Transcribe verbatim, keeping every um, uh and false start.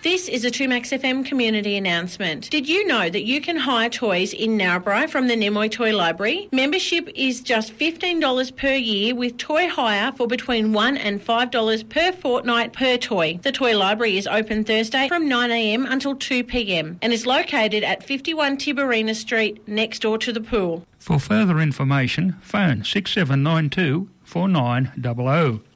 This is a two Max F M community announcement. Did you know that you can hire toys in Narrabri from the Nemoy Toy Library? Membership is just fifteen dollars per year with toy hire for between one dollars and five dollars per fortnight per toy. The Toy Library is open Thursday from nine a m until two p m and is located at fifty-one Tiberina Street next door to the pool. For further information, phone six seven nine two four nine zero zero.